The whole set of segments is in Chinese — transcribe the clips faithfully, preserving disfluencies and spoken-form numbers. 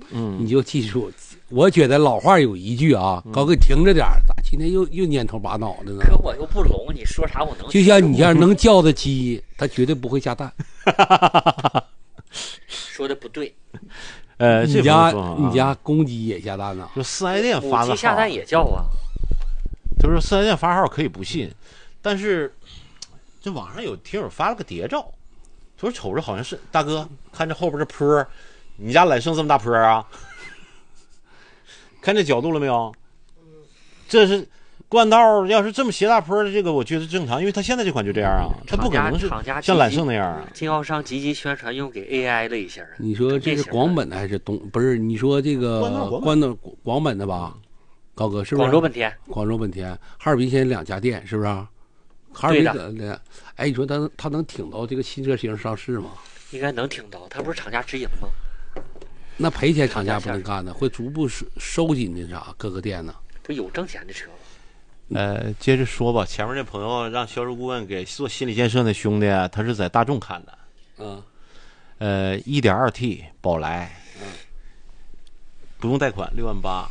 嗯， 你就记住，我觉得老话有一句啊，高哥听着点儿，咋今天又又蔫头巴脑的呢？ 可我又不聋，你说啥我能。 就像你这样能叫的鸡，它绝对不会下蛋。 说的不对。 呃， 你家、 啊、 你家公鸡也下蛋呢？ 就四 S 店发的母鸡下蛋也叫啊。 他说四 S 店发号可以不信，但是这网上有听友发了个谍照，他说瞅着好像是大哥，看这后边这坡，你家揽胜这么大坡啊？看这角度了没有？这是冠道，要是这么斜大坡的这个，我觉得正常，因为他现在这款就这样啊，他不可能是像揽胜那样啊。 经销商积极宣传用给 A I 了一下。 你说这是广本的还是东？不是，你说这个关东广本的吧？高哥是不是？ 广州本田， 广州本田，哈尔滨现在两家店是不是？哈尔滨的，哎，你说他他能挺到这个新车型上市吗？ 应该能挺到，他不是厂家直营吗？ 那赔钱厂家不能干呢，会逐步收紧那啥各个店呢。 不有挣钱的车吗？ 呃，接着说吧，前面这朋友让销售顾问给做心理建设那兄弟，他是在大众看的， 嗯， 呃 一点二 T 宝来， 嗯， 不用贷款六万八。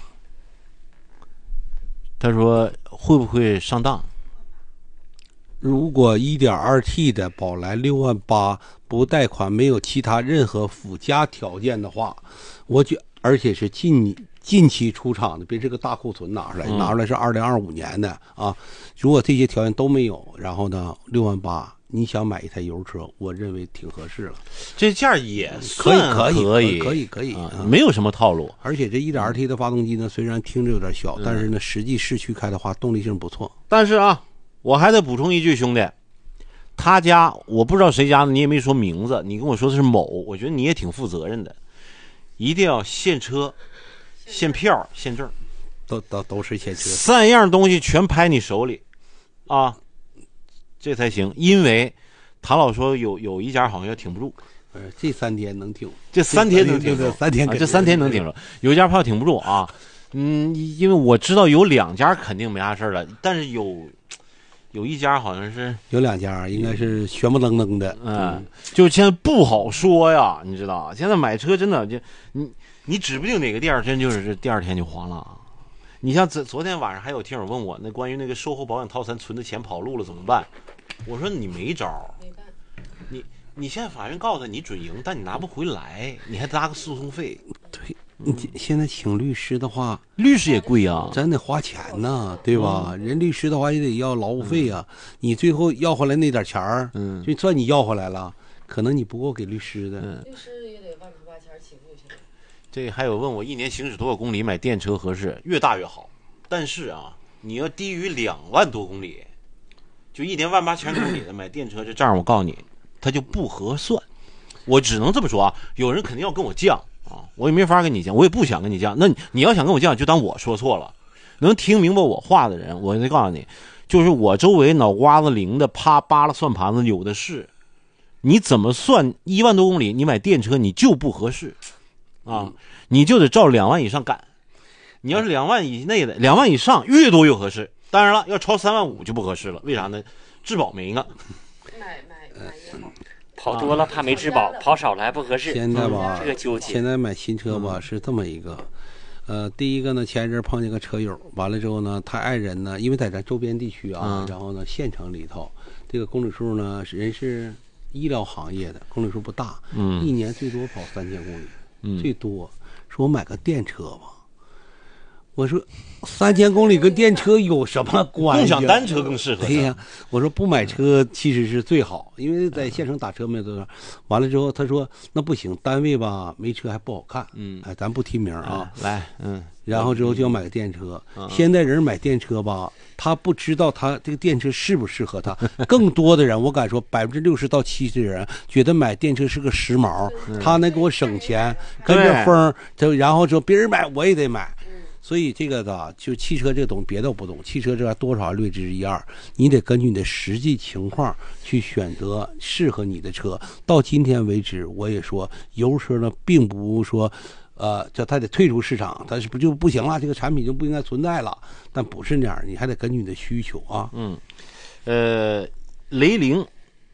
他说会不会上当？ 如果 一点二 T 的宝来六万八不贷款，没有其他任何附加条件的话，我觉而且是近近期出厂的，别这个大库存拿出来， 嗯、 拿出来是二零二五年的啊。如果这些条件都没有，然后呢六万八，你想买一台油车，我认为挺合适了。 这价也可以可以可以可以可以、啊啊，没有什么套路。 而且这 一点二 T 的发动机呢，虽然听着有点小， 嗯、 但是呢实际市区开的话，动力性不错。 但是啊，我还得补充一句，兄弟，他家我不知道谁家的，你也没说名字，你跟我说的是某，我觉得你也挺负责任的，一定要现车、现票、现证， 都都都是现车， 三样东西全拍你手里，啊，这才行。因为谭老说有有一家好像要挺不住， 呃，这三天能挺， 这三天能挺住， 三天、 啊、这三天能挺住，有一家怕挺不住啊。嗯，因为我知道有两家肯定没啥事了，但是有有一家好像是有两家，应该是悬不愣登的， 嗯，就现在不好说呀，你知道，现在买车真的就你你指不定哪个店真就是第二天就黄了。你像昨昨天晚上还有听友问我，那关于那个售后保养套餐存的钱跑路了怎么办？我说你没招，你你现在法院告诉他你准赢，但你拿不回来，你还搭个诉讼费。 对。你现在请律师的话， 律师也贵啊， 真得花钱呢，对吧？嗯、人律师的话也得要劳务费啊。嗯、你最后要回来那点钱儿，嗯，就算你要回来了，可能你不够给律师的。 嗯、律师也得万八八千起步去。 这还有问我一年行驶多少公里买电车合适？越大越好，但是啊，你要低于两万多公里，就一年万八千公里的买电车，这账我告诉你，它就不合算。我只能这么说啊，有人肯定要跟我犟。啊，我也没法跟你犟，我也不想跟你犟。那 你, 你要想跟我犟，就当我说错了。能听明白我话的人，我得告诉你，就是我周围脑瓜子灵的，啪扒拉算盘子有的是。你怎么算一万多公里，你买电车你就不合适啊，你就得照两万以上干。你要是两万以内的，两万以上越多越合适。当然了，要超三万五就不合适了。为啥呢？质保没呢。 买买买也好。 跑多了怕没质保，跑少了还不合适。 现在吧， 这个纠结。 现在买新车吧、嗯、是这么一个，呃，第一个呢，前一阵碰见个车友，完了之后呢，他爱人呢，因为在咱周边地区啊，嗯、然后呢，县城里头，这个公里数呢，人是医疗行业的，公里数不大，嗯，一年最多跑三千公里，嗯，最多。说我买个电车吧。我说三千公里跟电车有什么关系？ 共享单车更适合。 对呀，我说不买车其实是最好，因为在县城打车没有多少。完了之后，他说那不行，单位吧没车还不好看。嗯，哎，咱不提名啊。 哎、来，嗯。 然后之后就要买个电车。嗯、现在人买电车吧，他不知道他这个电车适不适合他。更多的人，我敢说百分之六十到七十的人觉得买电车是个时髦，嗯、他能给我省钱，跟着风，就然后说别人买我也得买。所以这个的就汽车这个东西别的我不懂，汽车这个多少略知一二，你得根据你的实际情况去选择适合你的车。到今天为止，我也说油车呢，并不说，呃，这它得退出市场，它是不就不行了？这个产品就不应该存在了。但不是那样，你还得根据你的需求啊。 嗯，呃，雷凌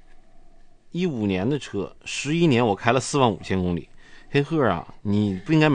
一五年的车，十一年我开了四万五千公里。黑鹤啊，你不应该买。